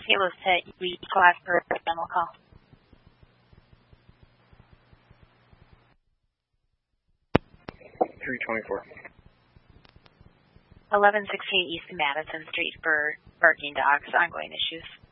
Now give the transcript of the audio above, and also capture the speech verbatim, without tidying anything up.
Halos to we class for a demo call. three twenty-four. eleven sixteen East Madison Street for barking dogs, ongoing issues.